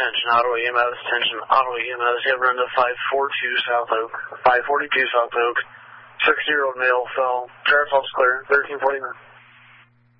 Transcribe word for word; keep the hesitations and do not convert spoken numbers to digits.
attention, Ottawa E M S, attention, Ottawa E M S, you have run to five forty-two South Oak, five forty-two South Oak, six-year-old male fell, traffic clear, thirteen forty-nine.